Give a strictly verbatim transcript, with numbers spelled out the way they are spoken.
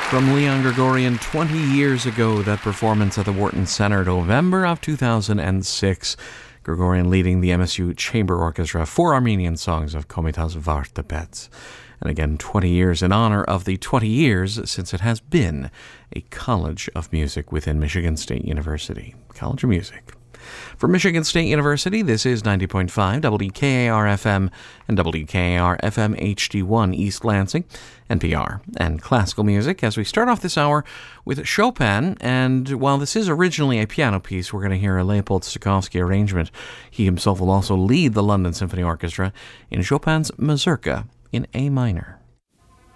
From Leon Gregorian twenty years ago, that performance at the Wharton Centre, November of two thousand six. Gregorian leading the M S U Chamber Orchestra, four Armenian songs of Komitas Vartepets. And again, twenty years in honor of the twenty years since it has been a College of Music within Michigan State University. College of Music. For Michigan State University, this is ninety point five W K A R F M and W K A R F M H D one East Lansing, N P R, and classical music as we start off this hour with Chopin. And while this is originally a piano piece, we're going to hear a Leopold Stokowski arrangement. He himself will also lead the London Symphony Orchestra in Chopin's Mazurka in A minor.